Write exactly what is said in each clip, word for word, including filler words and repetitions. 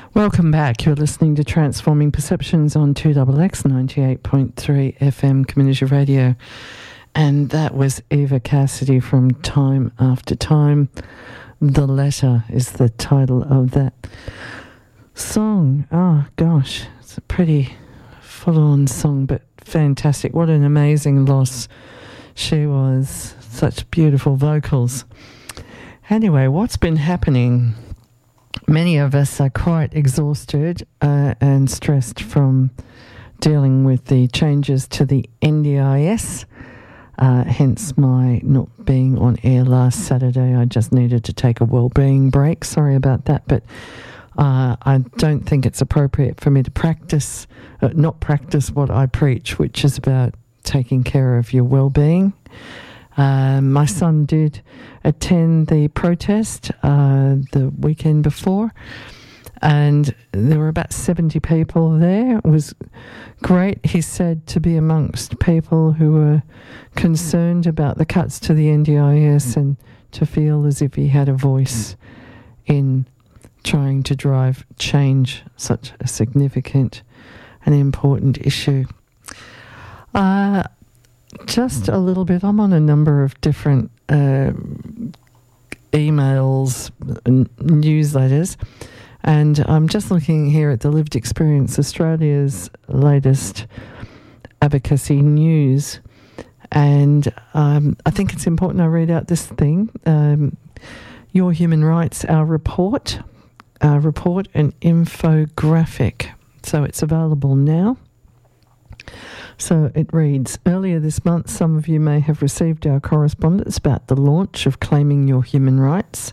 Welcome back. You're listening to Transforming Perceptions on two X X ninety-eight point three F M Community Radio. And that was Eva Cassidy from Time After Time. The Letter is the title of that song. Oh, gosh. It's a pretty full-on song, but fantastic. What an amazing loss she was. Such beautiful vocals. Anyway, what's been happening? Many of us are quite exhausted uh, and stressed from dealing with the changes to the N D I S, uh, hence my not being on air last Saturday. I just needed to take a wellbeing break. Sorry about that, but uh, I don't think it's appropriate for me to practice, uh, not practice what I preach, which is about taking care of your well-being. Uh, my son did attend the protest uh, the weekend before, and there were about seventy people there. It was great, he said, to be amongst people who were concerned about the cuts to the N D I S and to feel as if he had a voice in trying to drive change, such a significant and important issue. Uh, Just a little bit. I'm on a number of different uh, emails, n- newsletters, and I'm just looking here at the Lived Experience Australia's latest advocacy news, and um, I think it's important I read out this thing. Um, Your Human Rights, Our Report, our report and infographic. So it's available now. So it reads, earlier this month, some of you may have received our correspondence about the launch of Claiming Your Human Rights,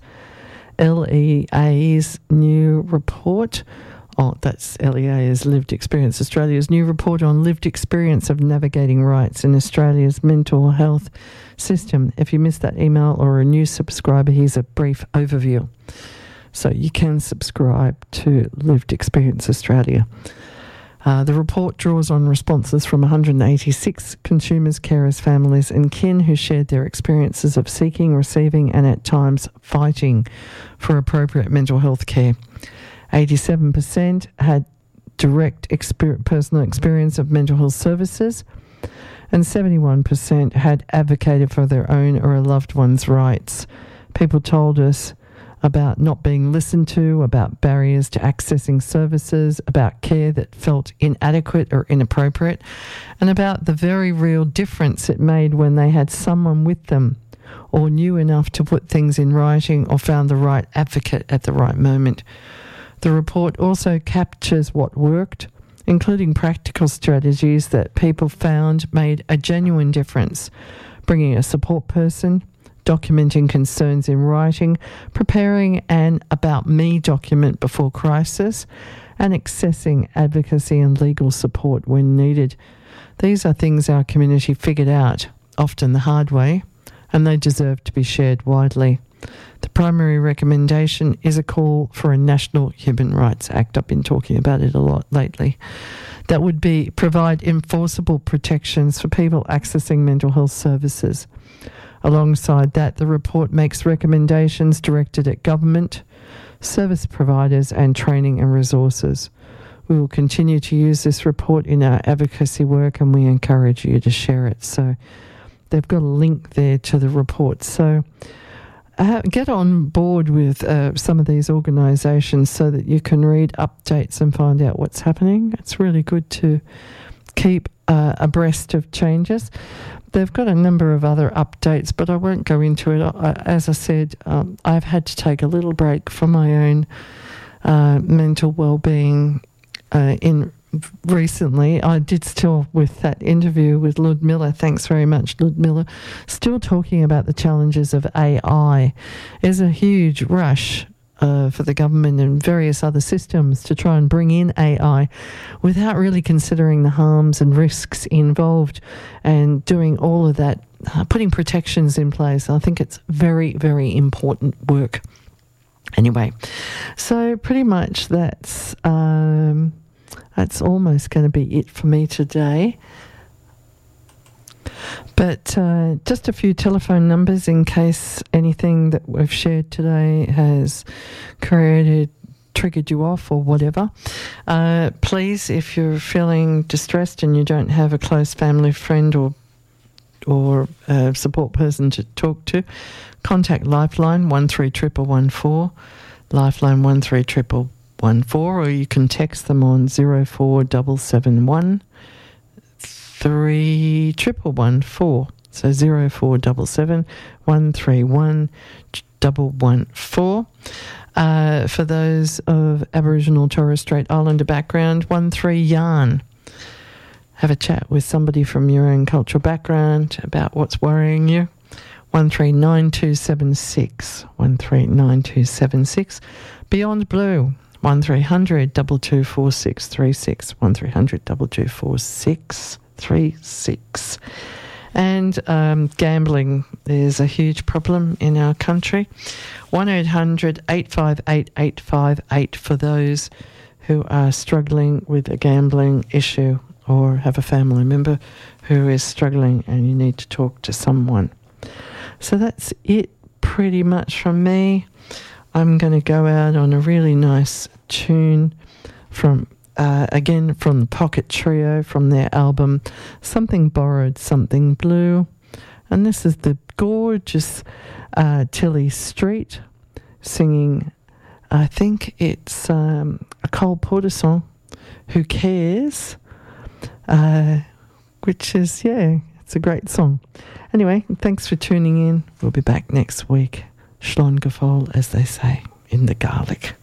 L E A's new report. Oh, that's L E A's Lived Experience Australia's new report on lived experience of navigating rights in Australia's mental health system. If you missed that email or are a new subscriber, here's a brief overview. So you can subscribe to Lived Experience Australia. Uh, the report draws on responses from one hundred eighty-six consumers, carers, families and kin who shared their experiences of seeking, receiving and at times fighting for appropriate mental health care. eighty-seven percent had direct exper- personal experience of mental health services, and seventy-one percent had advocated for their own or a loved one's rights. People told us about not being listened to, about barriers to accessing services, about care that felt inadequate or inappropriate, and about the very real difference it made when they had someone with them or knew enough to put things in writing or found the right advocate at the right moment. The report also captures what worked, including practical strategies that people found made a genuine difference, bringing a support person, documenting concerns in writing, preparing an About Me document before crisis, and accessing advocacy and legal support when needed. These are things our community figured out, often the hard way, and they deserve to be shared widely. The primary recommendation is a call for a National Human Rights Act. I've been talking about it a lot lately. That would be provide enforceable protections for people accessing mental health services. Alongside that, the report makes recommendations directed at government, service providers and training and resources. We will continue to use this report in our advocacy work and we encourage you to share it. So they've got a link there to the report. So uh, get on board with uh, some of these organisations so that you can read updates and find out what's happening. It's really good to keep uh, abreast of changes. They've got a number of other updates, but I won't go into it. I, as I said, um, I've had to take a little break from my own uh, mental well-being uh, in recently. I did still, with that interview with Ludmilla, thanks very much, Ludmilla, still talking about the challenges of A I. There's a huge rush Uh, for the government and various other systems to try and bring in A I without really considering the harms and risks involved and doing all of that, uh, putting protections in place. I think it's very, very important work. Anyway, so pretty much that's, um, that's almost going to be it for me today. But uh, just a few telephone numbers in case anything that we've shared today has created triggered you off or whatever. Uh, please, if you're feeling distressed and you don't have a close family friend or or a support person to talk to, contact Lifeline one three triple one four, Lifeline one three triple one four, or you can text them on zero four seven seven one three triple one four. So zero four seven seven one three one double one four. Uh, for those of Aboriginal Torres Strait Islander background, one three yarn. Have a chat with somebody from your own cultural background about what's worrying you. one three nine two seven six. one three nine two seven six. Beyond Blue. one three hundred two two four six three six. one three hundred two two four six three six. And um, gambling is a huge problem in our country. one eight hundred eight five eight eight five eight for those who are struggling with a gambling issue or have a family member who is struggling and you need to talk to someone. So that's it pretty much from me. I'm going to go out on a really nice tune from, uh, again, from the Pocket Trio, from their album Something Borrowed, Something Blue. And this is the gorgeous uh, Tilly Street singing, I think it's um, a Cole Porter song, Who Cares? Uh, which is, yeah, it's a great song. Anyway, thanks for tuning in. We'll be back next week. Shlon Gafol, as they say, in the Gaelic.